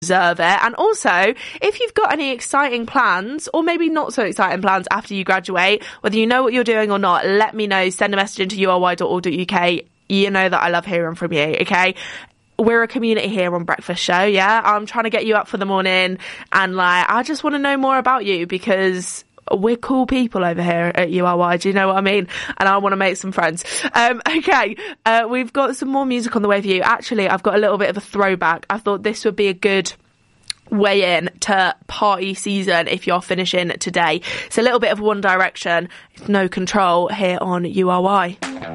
deserve it. And also, if you've got any exciting plans, or maybe not so exciting plans after you graduate, whether you know what you're doing or not, let me know. Send a message into ury.org.uk. You know that I love hearing from you, okay? We're a community here on Breakfast Show, yeah? I'm trying to get you up for the morning, and I just want to know more about you, because we're cool people over here at URY, do you know what I mean? And I want to make some friends. Okay, we've got some more music on the way for you. Actually, I've got a little bit of a throwback. I thought this would be a good way in to party season if you're finishing today. It's a little bit of One Direction, No Control, here on URY.